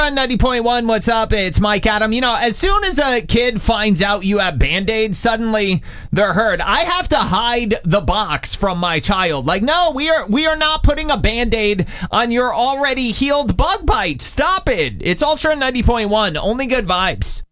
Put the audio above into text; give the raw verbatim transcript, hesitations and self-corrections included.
ninety point one, what's up? It's Mike Adam. You know, as soon as a kid finds out you have Band-Aids, suddenly they're hurt. I have to hide the box from my child. Like, no, we are we are not putting a Band-Aid on your already healed bug bite. Stop it. It's Ultra ninety point one. Only good vibes.